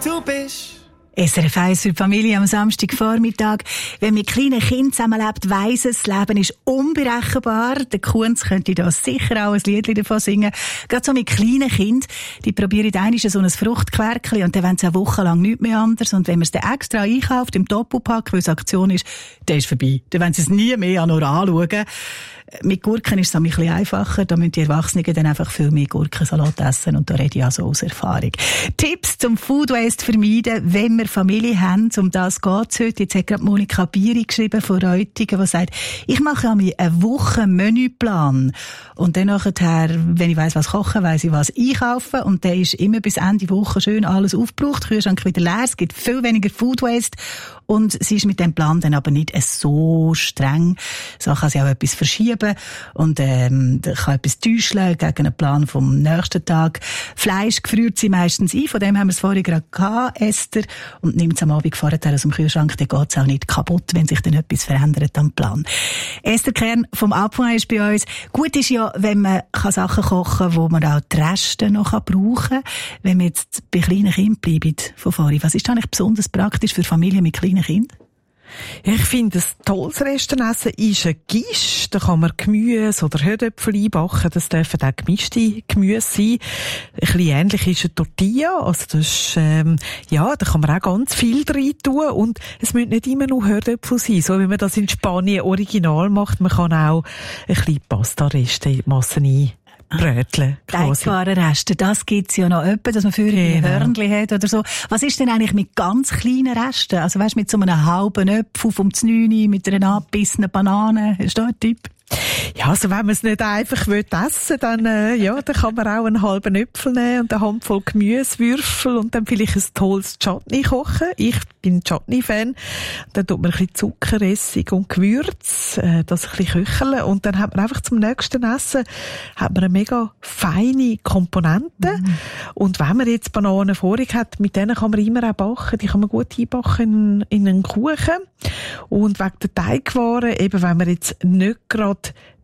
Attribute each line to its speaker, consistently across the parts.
Speaker 1: du bist.
Speaker 2: SRF 1 für die Familie am Samstagvormittag. Wer mit kleinen Kindern zusammenlebt, weiss es, das Leben ist unberechenbar. Der Kunz könnte da sicher auch ein Liedchen davon singen. Gerade so mit kleinen Kindern, die probieren einmal so ein Fruchtquerkchen und dann wollen sie eine Woche lang nichts mehr anders. Und wenn man es dann extra einkauft, im Doppelpack, weil es Aktion ist, dann ist es vorbei. Dann wollen sie es nie mehr nur anschauen. Mit Gurken ist es ein bisschen einfacher. Da müssen die Erwachsenen dann einfach viel mehr Gurkensalat essen. Und da rede ich also aus Erfahrung. Tipps zum Food Waste vermeiden, wenn wir Familie haben. Um das geht's heute. Jetzt hat gerade Monika Bieri geschrieben von Reutigen, die sagt, ich mache mir eine Woche Menüplan. Und dann nachher, wenn ich weiss, was kochen, weiss ich, was einkaufen. Und dann ist immer bis Ende Woche schön alles aufgebraucht. Kühlschrank wieder leer. Es gibt viel weniger Food Waste. Und sie ist mit dem Plan dann aber nicht so streng. So kann sie auch etwas verschieben und kann etwas täuschen gegen einen Plan vom nächsten Tag. Fleisch gefriert sie meistens ein, von dem haben wir es vorhin gerade gehabt, Esther, und nimmt es am Abend vorher aus dem Kühlschrank, dann geht es auch nicht kaputt, wenn sich dann etwas verändert am Plan. Esther Kern vom Apfel ist bei uns. Gut ist ja, wenn man Sachen kochen kann, wo man auch die Reste noch brauchen kann. Wenn wir jetzt bei kleinen Kindern bleiben von vorhin, was ist eigentlich besonders praktisch für Familien mit kleinen Kindern?
Speaker 3: Ich finde, ein tolles Restenessen ist ein Gisch. Da kann man Gemüse oder Herdöpfel einbacken. Das dürfen auch gemischte Gemüse sein. Ein bisschen ähnlich ist eine Tortilla. Also das ist, da kann man auch ganz viel rein tun. Und es müssen nicht immer nur Herdöpfel sein. So wie man das in Spanien original macht. Man kann auch ein bisschen Pasta-Reste in die Masse Brötchen.
Speaker 2: Teigwarenreste, das gibt's ja noch öppe, dass man für ein Hörnchen hat oder so. Was ist denn eigentlich mit ganz kleinen Resten? Also weißt, mit so einem halben Apfel vom 9 mit einer angebissenen Banane. Ist da ein Tipp?
Speaker 3: Ja, also wenn man es nicht einfach essen will, dann kann man auch einen halben Äpfel nehmen und eine Handvoll Gemüsewürfel und dann vielleicht ein tolles Chutney kochen. Ich bin Chutney-Fan. Dann tut man ein bisschen Zucker, Essig und Gewürz, das ein bisschen köcheln und dann hat man einfach zum nächsten Essen eine mega feine Komponente. Und wenn man jetzt Bananen vorig hat, mit denen kann man immer auch backen. Die kann man gut einbacken in einen Kuchen. Und wegen der Teigwaren, eben wenn man jetzt nicht gerade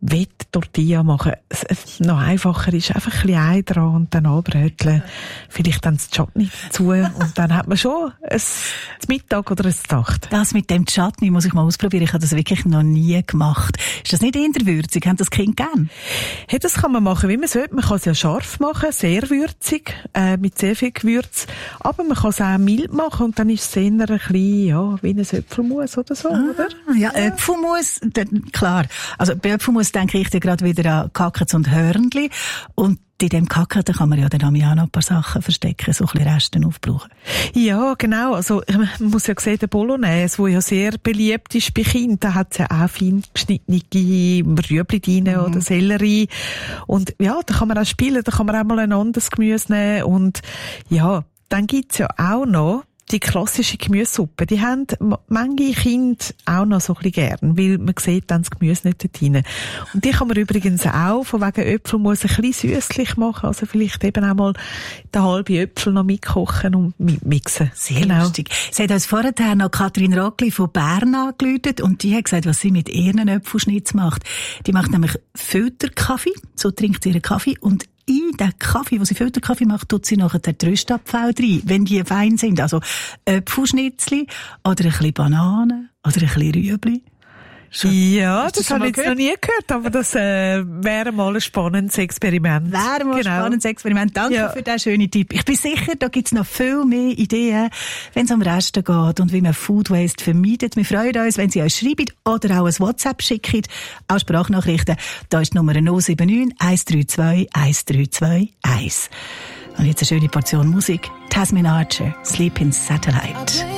Speaker 3: Tortilla machen. Es noch einfacher ist einfach ein bisschen Ei dran und dann anbröteln. Vielleicht dann das Chutney dazu und dann hat man schon ein Mittag oder ein Nacht.
Speaker 2: Das mit dem Chutney muss ich mal ausprobieren. Ich habe das wirklich noch nie gemacht. Ist das nicht eher würzig? Haben das Kind gern?
Speaker 3: Hey, das kann man machen, wie man sollte. Man kann es ja scharf machen, sehr würzig, mit sehr viel Gewürz. Aber man kann es auch mild machen und dann ist es eher ein bisschen, wie ein Äpfelmus oder so, oder?
Speaker 2: Ja, Äpfelmus, klar. Also bei Äpfelmus denke ich gerade wieder an Kackets und Hörnli. Und in dem Kacken, da kann man ja dann auch noch ein paar Sachen verstecken, so ein bisschen Resten aufbrauchen.
Speaker 3: Ja, genau. Also, man muss ja sehen, der Bolognese, der ja sehr beliebt ist bei Kindern, da hat es ja auch fein geschnittene Rüebli drin oder Sellerie. Und ja, da kann man auch spielen, da kann man auch mal ein anderes Gemüse nehmen. Und ja, dann gibt's ja auch noch die klassische Gemüsesuppe, die haben manche Kinder auch noch so ein bisschen gern, weil man sieht dann das Gemüse nicht dort rein. Und die kann man übrigens auch, von wegen Äpfelmus, ein bisschen süsslich machen, also vielleicht eben auch mal den halben Äpfel noch mitkochen und mitmixen.
Speaker 2: Sehr lustig. Sie hat uns vorher noch Katrin Rockli von Bern angerufen und die hat gesagt, was sie mit ihren Äpfelschnitz macht. Die macht nämlich Filterkaffee, so trinkt sie ihren Kaffee und in den Kaffee, den sie Filterkaffee macht, tut sie nachher den Röstapfel rein, wenn die fein sind. Also Äpfelschnitzli oder ein bisschen Bananen oder ein bisschen Rüebli.
Speaker 3: Ja, das habe ich jetzt noch nie gehört, aber das wäre mal ein spannendes Experiment.
Speaker 2: Wäre mal ein spannendes Experiment. Danke für diesen schönen Tipp. Ich bin sicher, da gibt's noch viel mehr Ideen, wenn es um Resten geht und wie man Food Waste vermeidet. Wir freuen uns, wenn Sie uns schreiben oder auch ein WhatsApp schicken, auch Sprachnachrichten. Da ist die Nummer 079 132 1321. Und jetzt eine schöne Portion Musik. Tasmin Archer, Sleep in Satellite.